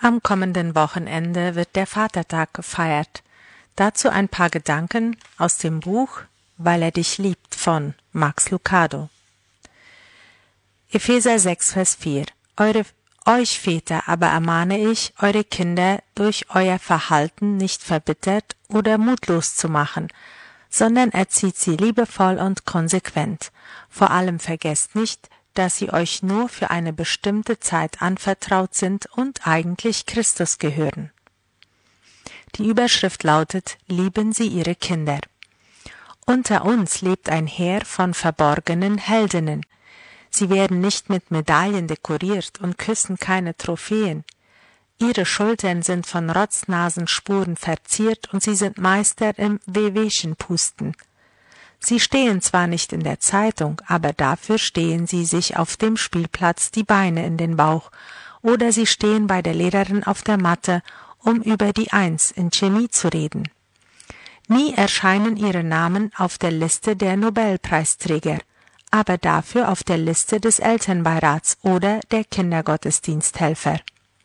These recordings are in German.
Am kommenden Wochenende wird der Vatertag gefeiert. Dazu ein paar Gedanken aus dem Buch Weil er dich liebt von Max Lucado. Epheser 6, Vers 4. Euch Väter aber ermahne ich, eure Kinder durch euer Verhalten nicht verbittert oder mutlos zu machen, sondern erzieht sie liebevoll und konsequent. Vor allem vergesst nicht, dass sie euch nur für eine bestimmte Zeit anvertraut sind und eigentlich Christus gehören. Die Überschrift lautet: Lieben Sie Ihre Kinder. Unter uns lebt ein Heer von verborgenen Heldinnen. Sie werden nicht mit Medaillen dekoriert und küssen keine Trophäen. Ihre Schultern sind von Rotznasenspuren verziert und sie sind Meister im Wehwehchenpusten. Sie stehen zwar nicht in der Zeitung, aber dafür stehen sie sich auf dem Spielplatz die Beine in den Bauch, oder sie stehen bei der Lehrerin auf der Matte, um über die Eins in Chemie zu reden. Nie erscheinen ihre Namen auf der Liste der Nobelpreisträger, aber dafür auf der Liste des Elternbeirats oder der Kindergottesdiensthelfer.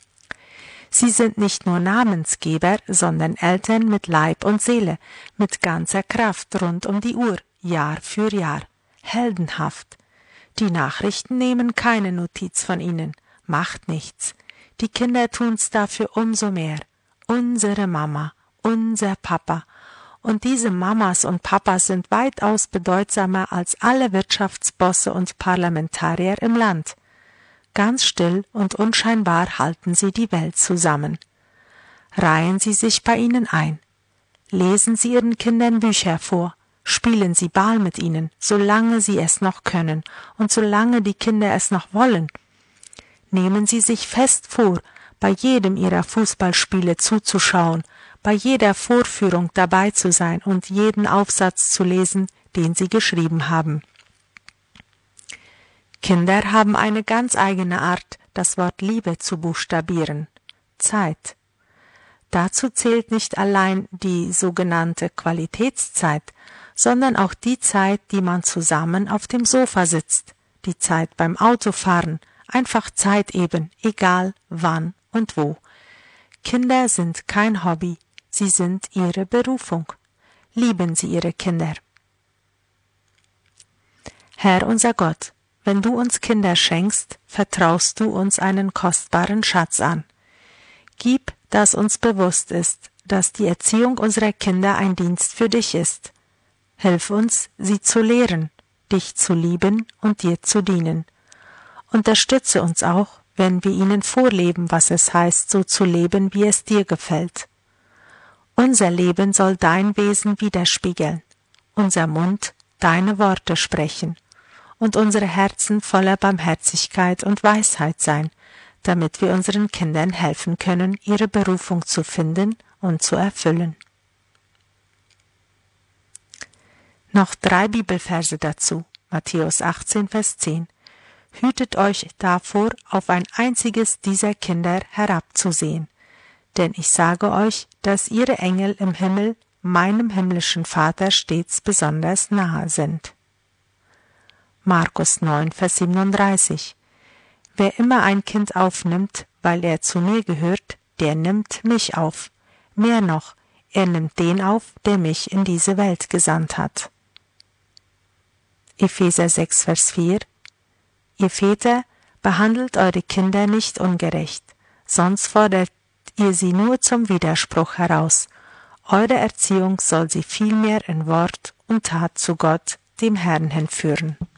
Sie sind nicht nur Namensgeber, sondern Eltern mit Leib und Seele, mit ganzer Kraft rund um die Uhr, Jahr für Jahr. Heldenhaft. Die Nachrichten nehmen keine Notiz von ihnen. Macht nichts. Die Kinder tun's dafür umso mehr. Unsere Mama, unser Papa. Und diese Mamas und Papas sind weitaus bedeutsamer als alle Wirtschaftsbosse und Parlamentarier im Land. Ganz still und unscheinbar halten sie die Welt zusammen. Reihen Sie sich bei ihnen ein. Lesen Sie Ihren Kindern Bücher vor. Spielen Sie Ball mit ihnen, solange Sie es noch können und solange die Kinder es noch wollen. Nehmen Sie sich fest vor, bei jedem Ihrer Fußballspiele zuzuschauen, bei jeder Vorführung dabei zu sein und jeden Aufsatz zu lesen, den Sie geschrieben haben. Kinder haben eine ganz eigene Art, das Wort Liebe zu buchstabieren. Zeit. Dazu zählt nicht allein die sogenannte Qualitätszeit, sondern auch die Zeit, die man zusammen auf dem Sofa sitzt, die Zeit beim Autofahren, einfach Zeit eben, egal wann und wo. Kinder sind kein Hobby, sie sind Ihre Berufung. Lieben Sie Ihre Kinder. Herr unser Gott, wenn du uns Kinder schenkst, vertraust du uns einen kostbaren Schatz an. Gib, dass uns bewusst ist, dass die Erziehung unserer Kinder ein Dienst für dich ist. Hilf uns, sie zu lehren, dich zu lieben und dir zu dienen. Unterstütze uns auch, wenn wir ihnen vorleben, was es heißt, so zu leben, wie es dir gefällt. Unser Leben soll dein Wesen widerspiegeln, unser Mund deine Worte sprechen und unsere Herzen voller Barmherzigkeit und Weisheit sein, damit wir unseren Kindern helfen können, ihre Berufung zu finden und zu erfüllen. Noch 3 Bibelverse dazu. Matthäus 18, Vers 10. Hütet euch davor, auf ein einziges dieser Kinder herabzusehen. Denn ich sage euch, dass ihre Engel im Himmel meinem himmlischen Vater stets besonders nahe sind. Markus 9, Vers 37. Wer immer ein Kind aufnimmt, weil er zu mir gehört, der nimmt mich auf. Mehr noch, er nimmt den auf, der mich in diese Welt gesandt hat. Epheser 6, Vers 4. Ihr Väter, behandelt eure Kinder nicht ungerecht, sonst fordert ihr sie nur zum Widerspruch heraus. Eure Erziehung soll sie vielmehr in Wort und Tat zu Gott, dem Herrn, hinführen.